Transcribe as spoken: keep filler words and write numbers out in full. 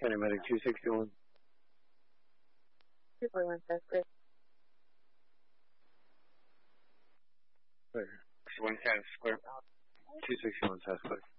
Paramedic two sixty-one. two forty-one, that's clear. Clear. one ten, clear. two sixty-one, that's clear.